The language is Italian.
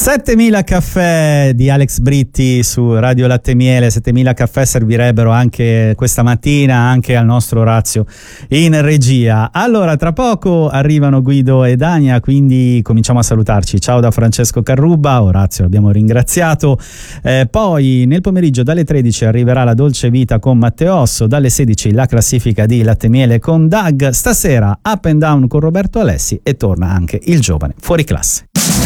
7000 caffè di Alex Britti su Radio Latte Miele. 7000 caffè servirebbero anche questa mattina anche al nostro Orazio in regia. Allora, tra poco arrivano Guido e Dania, quindi cominciamo a salutarci. Ciao da Francesco Carrubba. Orazio l'abbiamo ringraziato. Poi nel pomeriggio dalle 13 arriverà La Dolce Vita con Matteosso, dalle 16 la classifica di Latte Miele con Doug, stasera Up and Down con Roberto Alessi e torna anche il giovane fuori classe.